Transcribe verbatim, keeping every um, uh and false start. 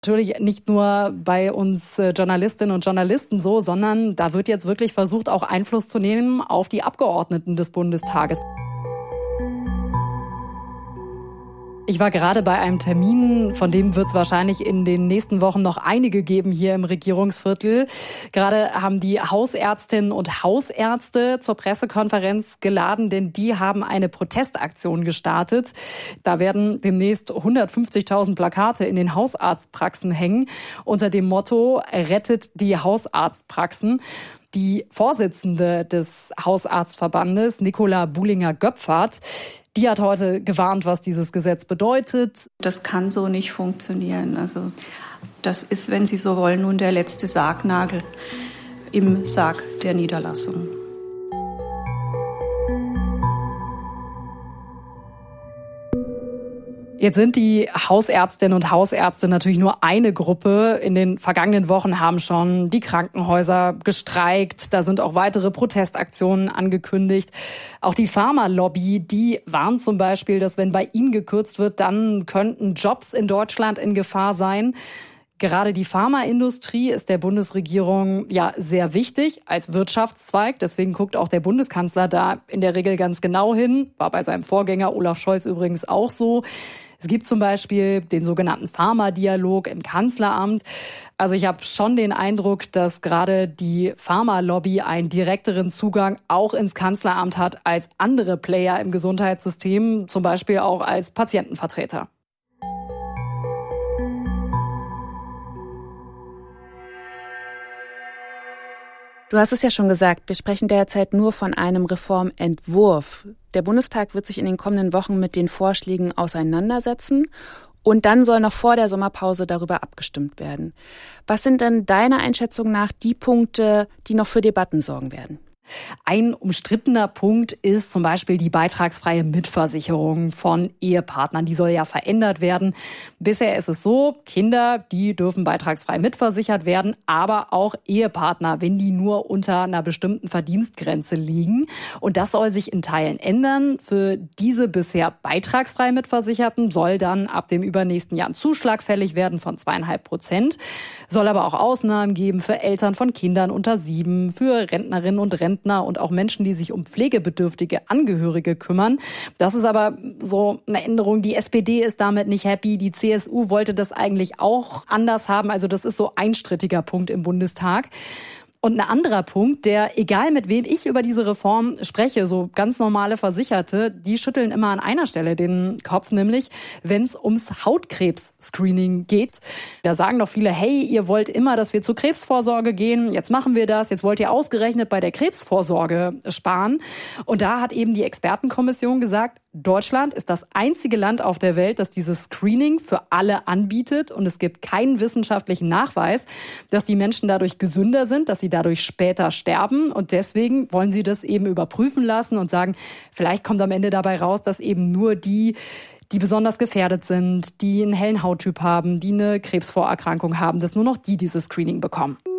Natürlich nicht nur bei uns Journalistinnen und Journalisten so, sondern da wird jetzt wirklich versucht, auch Einfluss zu nehmen auf die Abgeordneten des Bundestages. Ich war gerade bei einem Termin, von dem wird es wahrscheinlich in den nächsten Wochen noch einige geben hier im Regierungsviertel. Gerade haben die Hausärztinnen und Hausärzte zur Pressekonferenz geladen, denn die haben eine Protestaktion gestartet. Da werden demnächst hundertfünfzigtausend Plakate in den Hausarztpraxen hängen unter dem Motto „Rettet die Hausarztpraxen“. Die Vorsitzende des Hausarztverbandes, Nicola Buhlinger-Göpfert, die hat heute gewarnt, was dieses Gesetz bedeutet. Das kann so nicht funktionieren. Also das ist, wenn Sie so wollen, nun der letzte Sargnagel im Sarg der Niederlassung. Jetzt sind die Hausärztinnen und Hausärzte natürlich nur eine Gruppe. In den vergangenen Wochen haben schon die Krankenhäuser gestreikt. Da sind auch weitere Protestaktionen angekündigt. Auch die Pharmalobby, die warnt zum Beispiel, dass wenn bei ihnen gekürzt wird, dann könnten Jobs in Deutschland in Gefahr sein. Gerade die Pharmaindustrie ist der Bundesregierung ja sehr wichtig als Wirtschaftszweig. Deswegen guckt auch der Bundeskanzler da in der Regel ganz genau hin. War bei seinem Vorgänger Olaf Scholz übrigens auch so. Es gibt zum Beispiel den sogenannten Pharma-Dialog im Kanzleramt. Also ich habe schon den Eindruck, dass gerade die Pharmalobby einen direkteren Zugang auch ins Kanzleramt hat als andere Player im Gesundheitssystem, zum Beispiel auch als Patientenvertreter. Du hast es ja schon gesagt, wir sprechen derzeit nur von einem Reformentwurf. Der Bundestag wird sich in den kommenden Wochen mit den Vorschlägen auseinandersetzen und dann soll noch vor der Sommerpause darüber abgestimmt werden. Was sind denn deiner Einschätzung nach die Punkte, die noch für Debatten sorgen werden? Ein umstrittener Punkt ist zum Beispiel die beitragsfreie Mitversicherung von Ehepartnern. Die soll ja verändert werden. Bisher ist es so, Kinder, die dürfen beitragsfrei mitversichert werden, aber auch Ehepartner, wenn die nur unter einer bestimmten Verdienstgrenze liegen. Und das soll sich in Teilen ändern. Für diese bisher beitragsfrei Mitversicherten soll dann ab dem übernächsten Jahr ein Zuschlag fällig werden von zweieinhalb Prozent. Soll aber auch Ausnahmen geben für Eltern von Kindern unter sieben, für Rentnerinnen und Rentner und auch Menschen, die sich um pflegebedürftige Angehörige kümmern. Das ist aber so eine Änderung. Die S P D ist damit nicht happy. Die C S U wollte das eigentlich auch anders haben. Also das ist so ein strittiger Punkt im Bundestag. Und ein anderer Punkt, der, egal mit wem ich über diese Reform spreche, so ganz normale Versicherte, die schütteln immer an einer Stelle den Kopf, nämlich wenn es ums Hautkrebs-Screening geht. Da sagen doch viele, hey, ihr wollt immer, dass wir zur Krebsvorsorge gehen, jetzt machen wir das, jetzt wollt ihr ausgerechnet bei der Krebsvorsorge sparen. Und da hat eben die Expertenkommission gesagt, Deutschland ist das einzige Land auf der Welt, das dieses Screening für alle anbietet. Und es gibt keinen wissenschaftlichen Nachweis, dass die Menschen dadurch gesünder sind, dass sie dadurch später sterben. Und deswegen wollen sie das eben überprüfen lassen und sagen, vielleicht kommt am Ende dabei raus, dass eben nur die, die besonders gefährdet sind, die einen hellen Hauttyp haben, die eine Krebsvorerkrankung haben, dass nur noch die dieses Screening bekommen.